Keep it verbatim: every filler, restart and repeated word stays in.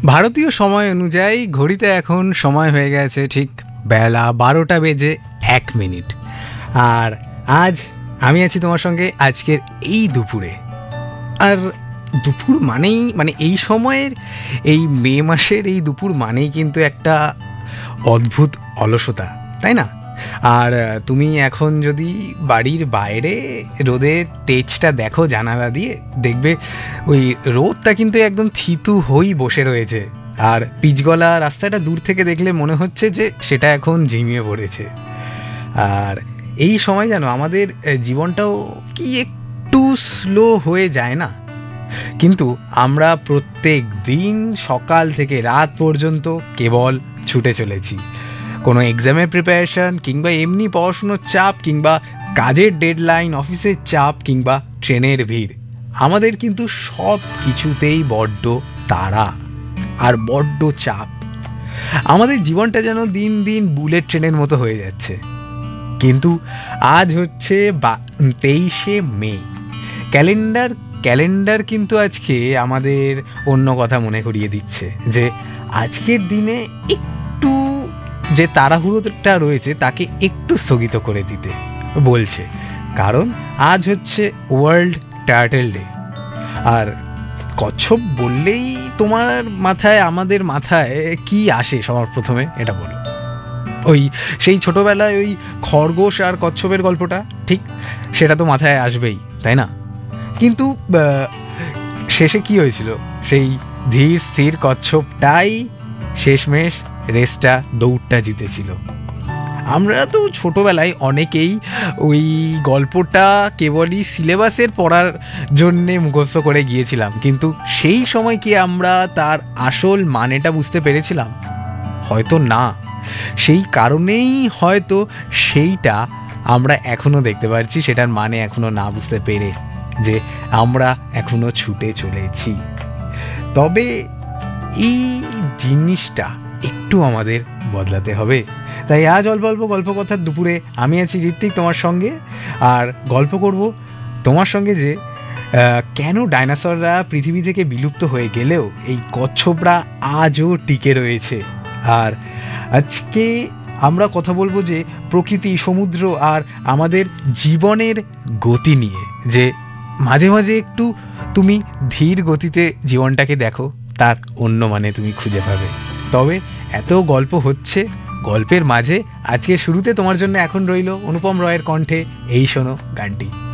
ভারতীয় সময় অনুযায়ী ঘড়িতে এখন সময় হয়ে গেছে ঠিক বেলা বারোটা বেজে এক মিনিট। আর আজ আমি আছি তোমার সঙ্গে আজকের এই দুপুরে। আর দুপুর মানেই মানে এই সময়ের এই মে মাসের এই দুপুর মানেই কিন্তু একটা অদ্ভুত অলসতা, তাই না? আর তুমি এখন যদি বাড়ির বাইরে রোদের তেজটা দেখো জানালা দিয়ে, দেখবে ওই রোদটা কিন্তু একদম থিতু হয়েই বসে রয়েছে। আর পিচগলা রাস্তাটা দূর থেকে দেখলে মনে হচ্ছে যে সেটা এখন ঝিমিয়ে পড়েছে। আর এই সময় যেন আমাদের জীবনটাও কি একটু স্লো হয়ে যায় না? কিন্তু আমরা প্রত্যেক দিন সকাল থেকে রাত পর্যন্ত কেবল ছুটে চলেছি। কোনো এক্সামের প্রিপারেশন, কিংবা এমনি পড়াশুনোর চাপ, কিংবা কাজের ডেডলাইন, অফিসের চাপ, কিংবা ট্রেনের ভিড়, আমাদের কিন্তু সব কিছুতেই বড্ড তাড়া আর বড্ড চাপ। আমাদের জীবনটা যেন দিন দিন বুলেট ট্রেনের মতো হয়ে যাচ্ছে। কিন্তু আজ হচ্ছে বা তেইশে মে। ক্যালেন্ডার ক্যালেন্ডার কিন্তু আজকে আমাদের অন্য কথা মনে করিয়ে দিচ্ছে যে আজকের দিনে একটু যে তাড়াহুড়োটা রয়েছে তাকে একটু স্থগিত করে দিতে বলছে। কারণ আজ হচ্ছে ওয়ার্ল্ড টার্টেল ডে। আর কচ্ছপ বললেই তোমার মাথায়, আমাদের মাথায় কি আসে সবার প্রথমে এটা বলো? ওই সেই ছোটোবেলায় ওই খরগোশ আর কচ্ছপের গল্পটা, ঠিক সেটা তো মাথায় আসবেই, তাই না? কিন্তু শেষে কি হয়েছিল? সেই ধীর স্থির কচ্ছপটাই শেষমেশ রেসটা, দৌড়টা জিতেছিল। আমরা তো ছোটোবেলায় অনেকেই ওই গল্পটা কেবলই সিলেবাসের পড়ার জন্যে মুখস্থ করে গিয়েছিলাম, কিন্তু সেই সময় কি আমরা তার আসল মানেটা বুঝতে পেরেছিলাম? হয়তো না। সেই কারণেই হয়তো সেইটা আমরা এখনও দেখতে পাচ্ছি, সেটার মানে এখনও না বুঝতে পেরে, যে আমরা এখনও ছুটে চলেছি। তবে এই জিনিসটা একটু আমাদের বদলাতে হবে। তাই আজ অল্প অল্প গল্প কথার দুপুরে আমি আছি ঋত্বিক তোমার সঙ্গে, আর গল্প করব তোমার সঙ্গে যে কেন ডাইনোসররা পৃথিবী থেকে বিলুপ্ত হয়ে গেলেও এই কচ্ছপরা আজও টিকে রয়েছে। আর আজকে আমরা কথা বলবো যে প্রকৃতি, সমুদ্র আর আমাদের জীবনের গতি নিয়ে, যে মাঝে মাঝে একটু তুমি ধীর গতিতে জীবনটাকে দেখো, তার অন্য মানে তুমি খুঁজে পাবে। তবে এত গল্প হচ্ছে, গল্পের মাঝে আজকে শুরুতে তোমার জন্য এখন রইল অনুপম রয়ের কণ্ঠে এই শোনো গানটি।